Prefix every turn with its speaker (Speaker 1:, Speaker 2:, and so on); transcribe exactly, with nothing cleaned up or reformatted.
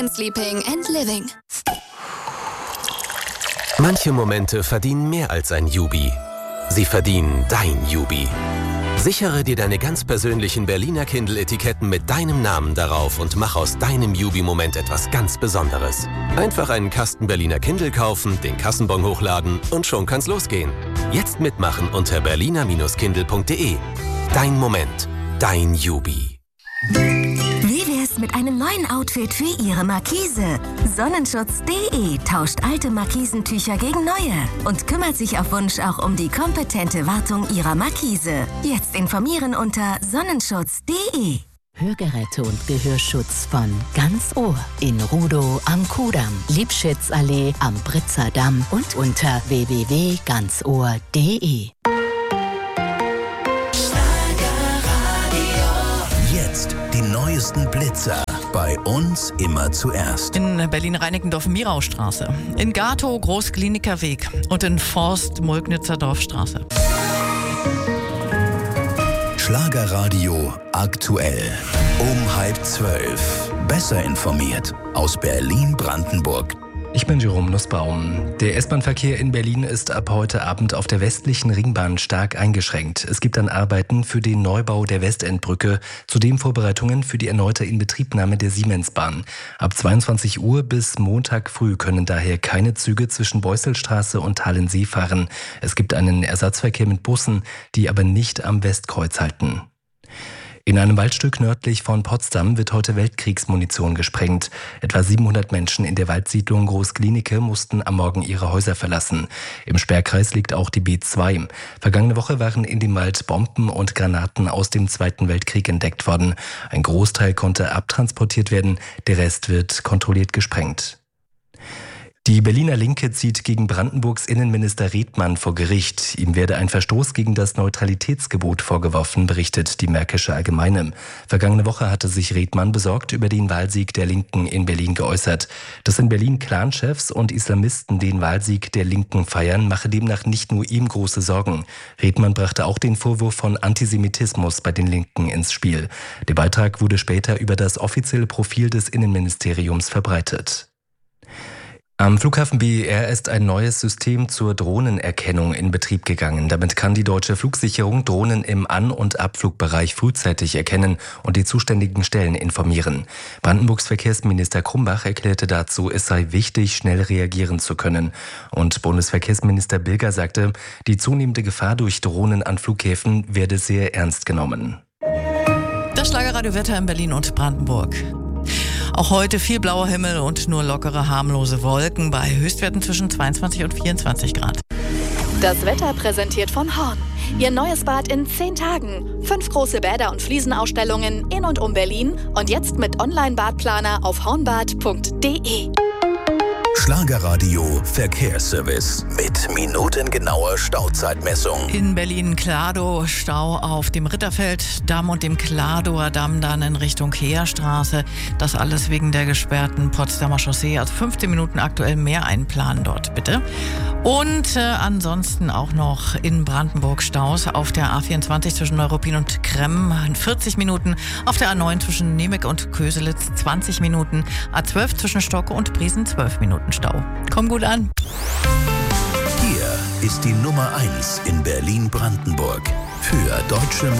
Speaker 1: Sleeping and Living.
Speaker 2: Manche Momente verdienen mehr als ein Jubi. Sie verdienen dein Jubi. Sichere dir deine ganz persönlichen Berliner Kindle-Etiketten mit deinem Namen darauf und mach aus deinem Jubi-Moment etwas ganz Besonderes. Einfach einen Kasten Berliner Kindle kaufen, den Kassenbon hochladen und schon kann's losgehen. Jetzt mitmachen unter berliner Kindle punkt de. Dein Moment, dein Jubi.
Speaker 3: Wie wär's mit einem neuen Outfit für Ihre Markise? Sonnenschutz punkt de tauscht alte Markisentücher gegen neue und kümmert sich auf Wunsch auch um die kompetente Wartung Ihrer Markise. Jetzt informieren unter sonnenschutz punkt de.
Speaker 4: Hörgeräte und Gehörschutz von Ganz Ohr in Rudow am Kudamm, Liebschitzallee am Britzer Damm und unter w w w punkt ganz ohr punkt de.
Speaker 5: Jetzt die neuesten Blitzer. Bei uns immer zuerst.
Speaker 6: In Berlin-Reinickendorf-Miraustraße, in Gatow Großkliniker Weg und in Forst-Mulgnitzer Dorfstraße.
Speaker 5: Schlagerradio aktuell. Um halb zwölf. Besser informiert aus Berlin-Brandenburg.
Speaker 7: Ich bin Jerome Nussbaum. Der S-Bahn-Verkehr in Berlin ist ab heute Abend auf der westlichen Ringbahn stark eingeschränkt. Es gibt dann Arbeiten für den Neubau der Westendbrücke, zudem Vorbereitungen für die erneute Inbetriebnahme der Siemensbahn. Ab zweiundzwanzig Uhr bis Montag früh können daher keine Züge zwischen Beusselstraße und Halensee fahren. Es gibt einen Ersatzverkehr mit Bussen, die aber nicht am Westkreuz halten. In einem Waldstück nördlich von Potsdam wird heute Weltkriegsmunition gesprengt. Etwa siebenhundert Menschen in der Waldsiedlung Großklinike mussten am Morgen ihre Häuser verlassen. Im Sperrkreis liegt auch die B zwei. Vergangene Woche waren in dem Wald Bomben und Granaten aus dem Zweiten Weltkrieg entdeckt worden. Ein Großteil konnte abtransportiert werden, der Rest wird kontrolliert gesprengt. Die Berliner Linke zieht gegen Brandenburgs Innenminister Redmann vor Gericht. Ihm werde ein Verstoß gegen das Neutralitätsgebot vorgeworfen, berichtet die Märkische Allgemeine. Vergangene Woche hatte sich Redmann besorgt über den Wahlsieg der Linken in Berlin geäußert. Dass in Berlin Clanchefs und Islamisten den Wahlsieg der Linken feiern, mache demnach nicht nur ihm große Sorgen. Redmann brachte auch den Vorwurf von Antisemitismus bei den Linken ins Spiel. Der Beitrag wurde später über das offizielle Profil des Innenministeriums verbreitet. Am Flughafen B E R ist ein neues System zur Drohnenerkennung in Betrieb gegangen. Damit kann die deutsche Flugsicherung Drohnen im An- und Abflugbereich frühzeitig erkennen und die zuständigen Stellen informieren. Brandenburgs Verkehrsminister Krumbach erklärte dazu, es sei wichtig, schnell reagieren zu können. Und Bundesverkehrsminister Bilger sagte, die zunehmende Gefahr durch Drohnen an Flughäfen werde sehr ernst genommen.
Speaker 6: Das Schlagerradio-Wetter in Berlin und Brandenburg. Auch heute viel blauer Himmel und nur lockere, harmlose Wolken bei Höchstwerten zwischen zweiundzwanzig und vierundzwanzig Grad.
Speaker 1: Das Wetter präsentiert von Horn. Ihr neues Bad in zehn Tagen. Fünf große Bäder und Fliesenausstellungen in und um Berlin. Und jetzt mit Online-Badplaner auf hornbad punkt de.
Speaker 5: Schlagerradio Verkehrsservice mit minutengenauer Stauzeitmessung.
Speaker 6: In Berlin-Kladow Stau auf dem Ritterfeld Damm und dem Kladower Damm dann in Richtung Heerstraße. Das alles wegen der gesperrten Potsdamer Chaussee. Also fünfzehn Minuten aktuell mehr einplanen dort, bitte. Und äh, ansonsten auch noch in Brandenburg Staus auf der A vierundzwanzig zwischen Neuruppin und Kremm vierzig Minuten. Auf der A neun zwischen Niemek und Köselitz zwanzig Minuten. A zwölf zwischen Stocke und Briesen zwölf Minuten Stau. Komm gut an.
Speaker 5: Hier ist die Nummer eins in Berlin-Brandenburg für deutsche